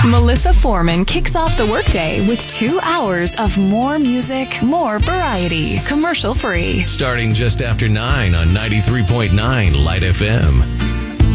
Melissa Foreman kicks off the workday with 2 hours of more music, more variety, commercial free. Starting just after 9 on 93.9 Light FM.